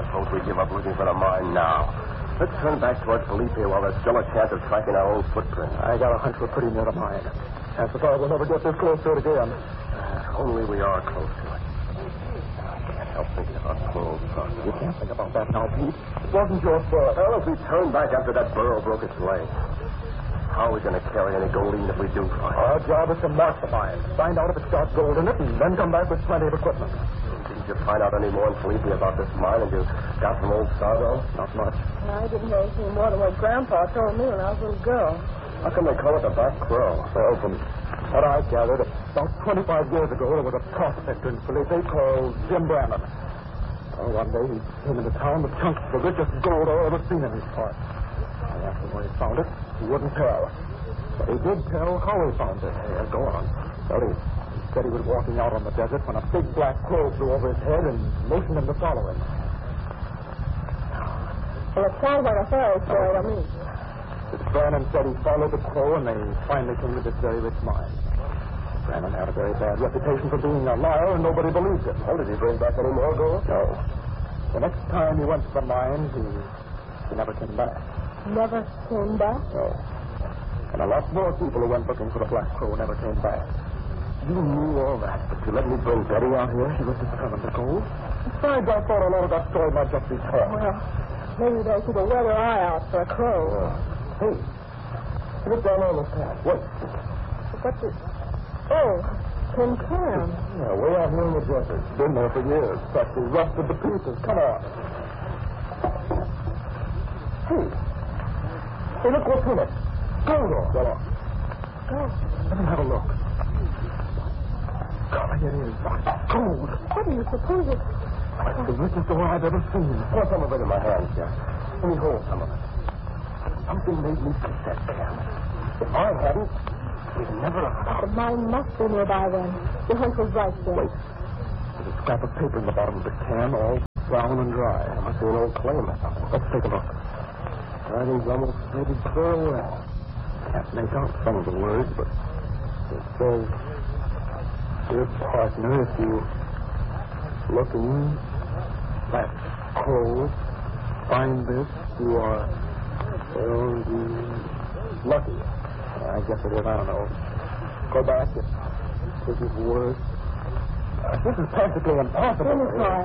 suppose we give up looking for the mine now. Let's turn back towards Felipe while there's still a chance of tracking our own footprint. I got a hunch we're pretty near the mine. Chances are we'll never get this close to it again. Only we are close to it. I can't help thinking about clothes. You can't think about that now, Pete. It wasn't your fault. Well, if we turn back after that burro broke its leg, how are we going to carry any gold even if we do find it? Our job is to mark the mine, find out if it's got gold in it, and then come back with plenty of equipment. Didn't you find out any more in Felipe about this mine than you got from old Sardo? Not much. I didn't know anything more than what Grandpa told me when I was a little girl. How come they call it the Black Crow? Well, from what I gathered, about 25 years ago, there was a prospector in Felipe called Jim Brandon. Well, one day he came into town with chunks of the richest gold I've ever seen in his part. I asked him where he found it. He wouldn't tell. But he did tell how he found it. Yeah, go on. Well, he said he was walking out on the desert when a big black crow flew over his head and motioned him to follow him. Well, it sounds like a fairy story to me. This Brandon said he followed the crow and they finally came to this very rich mine. Brandon had a very bad reputation for being a liar and nobody believed him. Oh, did he bring back any more gold? No. The next time he went to the mine, he never came back. Never came back? No. And a lot more people who went looking for the Black Crow never came back. You knew all that, but you let me bring Betty out here? She was determined to go. Besides, I thought a lot of that story might just be talk. Well, maybe they keep a weather eye out for a crow. Hey, look down on the path. Wait. What's it? Oh, Tin Can. Yeah, way out here in the desert. Been there for years. Practically rusted to pieces. Come on. Hey, look what's in it. Gold on. Go on. Gold. Let me have a look. God, it is. Gold. What do you suppose it? It's the richest ore I've ever seen. Pour some of it in my hands, Jack. Let me hold some of it. Something made me pick that can. If I hadn't, we'd never have found The mine must be nearby then. Your hunch was right, Jim. Wait. There's a scrap of paper in the bottom of the can, all brown and dry. It must be an old claim or something. Let's take a look. Writing's almost ready to clear away. Can't make out some of the words, but it says, "Dear partner, if you looking that crow, find this, you are, well, lucky." I guess it is, I don't know. Go back, this is worse. This is practically impossible. Let me try.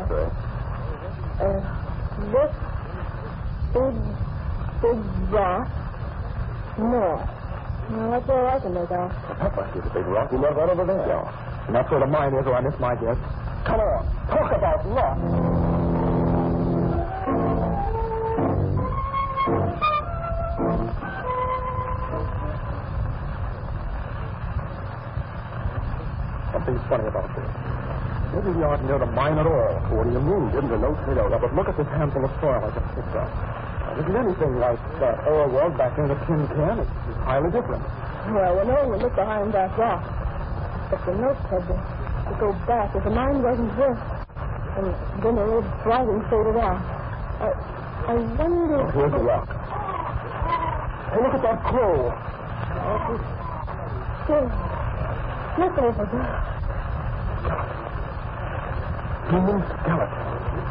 This big rock north. Well, that's all I can make out. That must be the big rocky nut right over there. Yeah. And that's where the mine is, or I missed my guess. Come on. Talk about luck. Something's funny about this. Maybe we aren't near the mine at all. What do you mean? Didn't the note say that? But look at this handful of soil I just picked up. It isn't anything like that ore was back in the tin can. It's highly different. Well, we know we look behind that rock. But the note said to go back if the mine wasn't here. And then the old writing faded out. I wonder... Oh, here's the rock. Hey, look at that crow. Look over there. Human skeleton.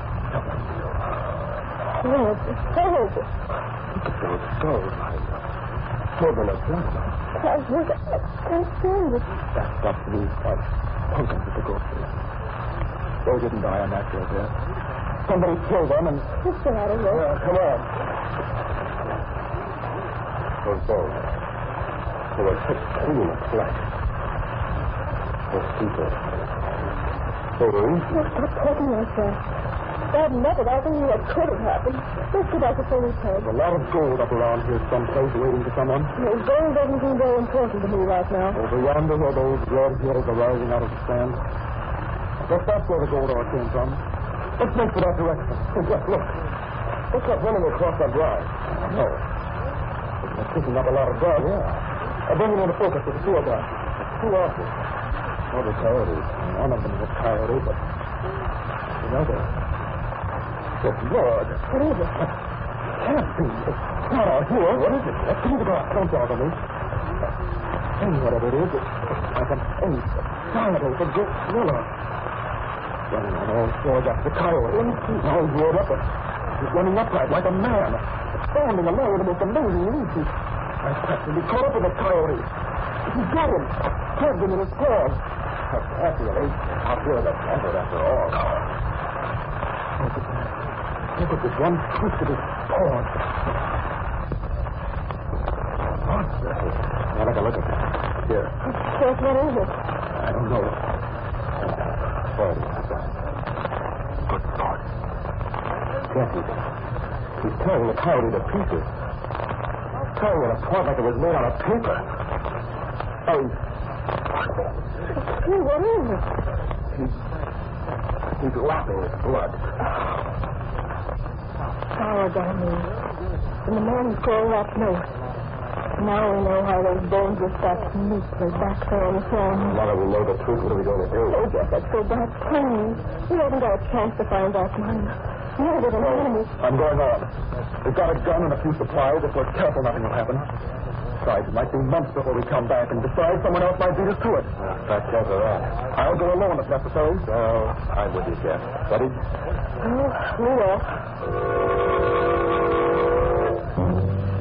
Yes, it's gold. Look at those skulls. Children of blood. Can't stand it. That stuff means pumpkins at the grocery. They didn't die a natural death. Somebody killed them and... Let's get out of here. Come on. Those bones. They were picked clean of flesh. Those people. They were eaten. Stop talking like that. Dad never, I think what could have happened. Let's get back to Philly's head. There's a lot of gold up around here someplace waiting for someone. No, gold doesn't seem very important to me right now. Over yonder where those red hills are rising out of the sand. I guess that's where the gold ore came from. Let's make for that direction. Just look. What's that running across that drive? No. It's picking up a lot of dust. Yeah. I'll bring it into focus with the two of us. Who are they? Oh, the coyotes. One of them is a coyote, but the other... Good Lord. What is it? Can't be. It's not out here. What is it? Give me the glass. Don't bother me. Hey, whatever it is, it's like an ape, a giant ape, a gorilla. Running on all fours after the coyote. Now he's rolled up He's running upright like a man, standing alone with the most amazing ease. I pressed him. He caught up with the coyote. He got him. Grabbed him in his paws. After the desert, after all. Look at this one twist of his paws. What? Now, take a look at that. Here. Sheriff, what is it? I don't know. Good God. Jesse, he's tearing the coyote to pieces. Tearing it apart like it was made out of paper. Oh, Hey, what is it? he's lapping his blood. Sour down there. And the man who called that note. Now we know how those bones were stacked neatly back there on the floor. Now that we know the truth, what are we going to do? Oh, Jeff, that's so bad. Please. We haven't got a chance to find that man. Neither did an enemy. I'm going on. We've got a gun and a few supplies. If we're careful, nothing will happen. Besides, it might be months before we come back, and besides, someone else might beat us to it. That chance of that. I'll go alone if necessary. No, I'm with you, Jeff. Ready? Oh, we will.